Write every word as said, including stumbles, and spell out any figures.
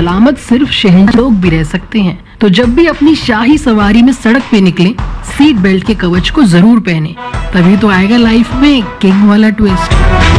सलामत सिर्फ शहंशाह लोग भी रह सकते हैं। तो जब भी अपनी शाही सवारी में सड़क पे निकलें, सीट बेल्ट के कवच को जरूर पहने, तभी तो आएगा लाइफ में किंग वाला ट्विस्ट।